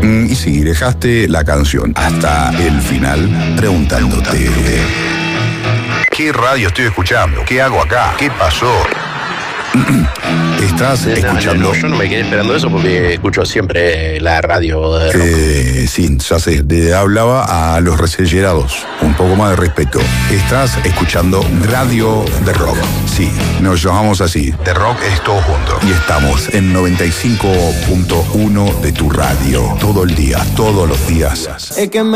Y si dejaste la canción hasta el final preguntándote: ¿qué radio estoy escuchando? ¿Qué hago acá? ¿Qué pasó? Estás escuchando. No, yo no me quedé esperando eso porque escucho siempre la radio de rock. Sí, ya sé, hablaba a los resellerados. Un poco más de respeto. Estás escuchando Radio de Rock. Sí, nos llamamos así. The Rock es todo junto. Y estamos en 95.1 de tu radio. Todo el día, todos los días. Es que